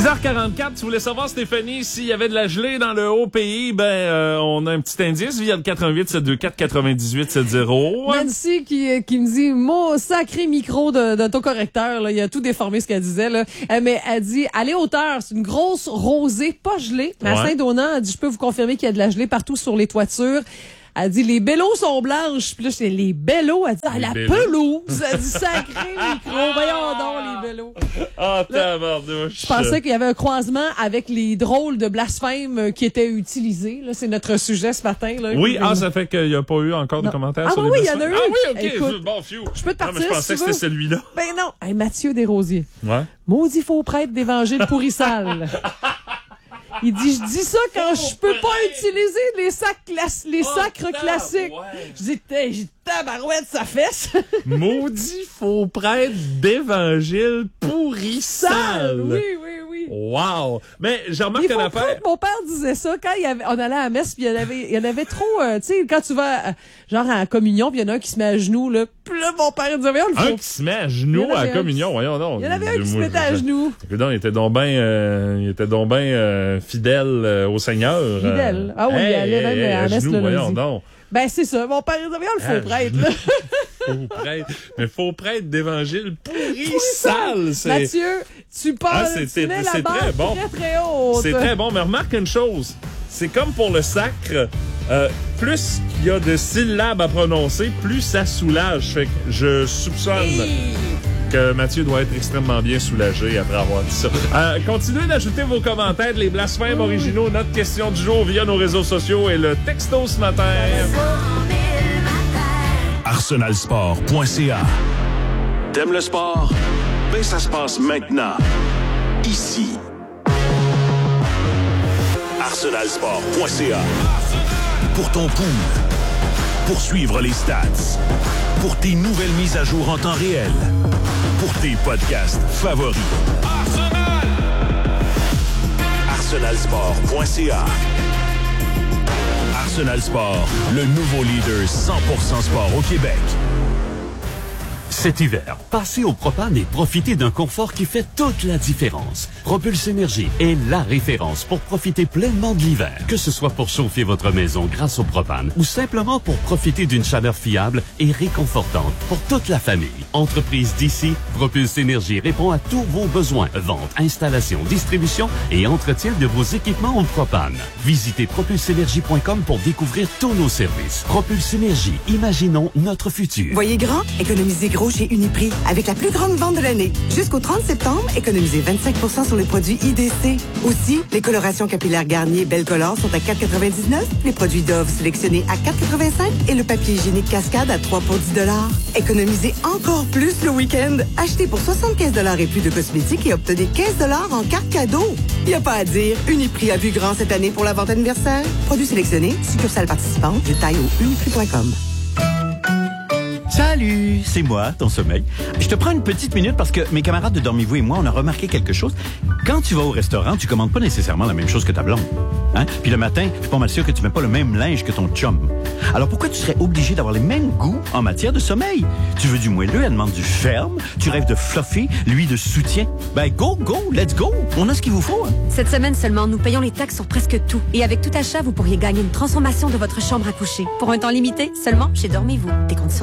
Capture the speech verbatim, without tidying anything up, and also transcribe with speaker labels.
Speaker 1: six heures quarante-quatre, tu voulais savoir, Stéphanie, s'il y avait de la gelée dans le haut pays, ben, euh, on a un petit indice via le quatre un huit sept deux quatre quatre-vingt-dix-huit soixante.
Speaker 2: Nancy qui, qui me dit, mon sacré micro de, d'autocorrecteur, là, il a tout déformé ce qu'elle disait, là. Euh, mais elle dit, à les hauteurs, c'est une grosse rosée, pas gelée. Mais à
Speaker 1: Ouais.
Speaker 2: Saint-Donat, elle dit, je peux vous confirmer qu'il y a de la gelée partout sur les toitures. Elle dit, les bellos sont blanches. Puis là, c'est les bellos. Elle dit, ah, la
Speaker 1: bellos.
Speaker 2: pelouse. Elle dit, sacré micro. Voyons donc, les bellos.
Speaker 1: Ah, tabarnouche.
Speaker 2: Je pensais qu'il y avait un croisement avec les drôles de blasphèmes qui étaient utilisés. Là, c'est notre sujet ce matin. Là.
Speaker 1: Oui, ah, ça fait qu'il n'y a pas eu encore de
Speaker 2: Non.
Speaker 1: commentaires
Speaker 2: Ah
Speaker 1: sur
Speaker 2: oui,
Speaker 1: les
Speaker 2: oui, il y en a
Speaker 1: blasphèmes.
Speaker 2: eu.
Speaker 1: Ah oui, OK.
Speaker 2: Écoute,
Speaker 1: bon, phew.
Speaker 2: je peux te
Speaker 1: Non, mais
Speaker 2: partir
Speaker 1: je pensais
Speaker 2: si
Speaker 1: que
Speaker 2: tu
Speaker 1: c'était
Speaker 2: veux.
Speaker 1: celui-là.
Speaker 2: Ben non. Hey, Mathieu Desrosiers.
Speaker 1: Ouais.
Speaker 2: Maudit faux prêtre d'évangile pourrissal. Il dit, je dis ça quand je peux pas utiliser les sacs classes, les
Speaker 1: Oh,
Speaker 2: sacres
Speaker 1: tab-
Speaker 2: classiques.
Speaker 1: ouais.
Speaker 2: Je dis, t'es, j'ai tabarouette sa fesse.
Speaker 1: Maudit faux prêtre d'évangile pourrissal.
Speaker 2: Sale. Oui, oui, oui.
Speaker 1: Wow. Mais j'ai remarqué
Speaker 2: Il
Speaker 1: une
Speaker 2: faut
Speaker 1: affaire.
Speaker 2: croire que mon père disait ça quand il y avait, on allait à la messe, puis il y en avait, il y en avait trop, euh, tu sais, quand tu vas, euh, genre à la communion, puis il y en a un qui se met à genoux, là. Puis là, mon père disait, voyons, le
Speaker 1: Un
Speaker 2: faux.
Speaker 1: qui se met à
Speaker 2: Il
Speaker 1: genoux
Speaker 2: y en
Speaker 1: à
Speaker 2: avait
Speaker 1: la
Speaker 2: un
Speaker 1: communion,
Speaker 2: qui-
Speaker 1: voyons donc.
Speaker 2: Il y en avait un qui se
Speaker 1: Moi,
Speaker 2: mettait à
Speaker 1: je-
Speaker 2: genoux.
Speaker 1: Écoute donc, il était donc bien, euh, il était donc bien euh, fidèle euh, au Seigneur.
Speaker 2: Fidèle.
Speaker 1: Euh,
Speaker 2: Ah oui, il allait même à la
Speaker 1: à
Speaker 2: messe
Speaker 1: genoux,
Speaker 2: le
Speaker 1: voyons
Speaker 2: lundi.
Speaker 1: donc.
Speaker 2: Ben, c'est ça. Mon père disait, voyons, le
Speaker 1: À
Speaker 2: faux prêtre, là.
Speaker 1: Faux prêtre. Mais faux prêtre d'évangile pourrissal. C'est,
Speaker 2: Mathieu, tu parles,
Speaker 1: Ah, c'est-
Speaker 2: tu mets la
Speaker 1: c'est
Speaker 2: barre
Speaker 1: très bon.
Speaker 2: très, très haute.
Speaker 1: c'est très bon. Mais remarque une chose. C'est comme pour le sacre. Euh, plus il y a de syllabes à prononcer, plus ça soulage. Fait que je soupçonne que Mathieu doit être extrêmement bien soulagé après avoir dit ça. Euh, continuez d'ajouter vos commentaires, les blasphèmes originaux, notre question du jour via nos réseaux sociaux et le texto ce matin.
Speaker 3: arsenal sport point c a. T'aimes le sport? Ben, ça se passe maintenant. Ici. arsenal sport point c a. Pour ton pool. Pour suivre les stats. Pour tes nouvelles mises à jour en temps réel. Pour tes podcasts favoris. arsenal sport point c a. Arsenal Sport, le nouveau leader cent pour cent sport au Québec.
Speaker 4: Cet hiver, passez au propane et profitez d'un confort qui fait toute la différence. Propulse Énergie est la référence pour profiter pleinement de l'hiver. Que ce soit pour chauffer votre maison grâce au propane ou simplement pour profiter d'une chaleur fiable et réconfortante pour toute la famille. Entreprise d'ici, Propulse Énergie répond à tous vos besoins. Vente, installation, distribution et entretien de vos équipements au propane. Visitez propulse énergie point com pour découvrir tous nos services. Propulse Énergie, imaginons notre futur.
Speaker 5: Voyez grand, économisez gros chez Uniprix avec la plus grande vente de l'année. Jusqu'au trente septembre, économisez vingt-cinq pour cent sur les produits I D C. Aussi, les colorations capillaires Garnier Belle Color sont à quatre quatre-vingt-dix-neuf, les produits Dove sélectionnés à quatre quatre-vingt-cinq et le papier hygiénique Cascade à trois pour dix dollars. Économisez encore plus le week-end. Achetez pour soixante-quinze dollars et plus de cosmétiques et obtenez quinze dollars en carte cadeau. Y a pas à dire, Uniprix a vu grand cette année pour la vente anniversaire. Produits sélectionnés, succursales participantes, détails au uniprix point com.
Speaker 6: Salut, c'est moi, ton sommeil. Je te prends une petite minute parce que mes camarades de Dormez-vous et moi, on a remarqué quelque chose. Quand tu vas au restaurant, tu commandes pas nécessairement la même chose que ta blonde. Hein? Puis le matin, je suis pas mal sûr que tu mets pas le même linge que ton chum. Alors pourquoi tu serais obligé d'avoir les mêmes goûts en matière de sommeil? Tu veux du moelleux, elle demande du ferme. Tu rêves de fluffy, lui de soutien. Ben go, go, let's go. On a ce qu'il vous faut. Hein?
Speaker 7: Cette semaine seulement, nous payons les taxes sur presque tout. Et avec tout achat, vous pourriez gagner une transformation de votre chambre à coucher. Pour un temps limité, seulement chez Dormez-vous. Des conditions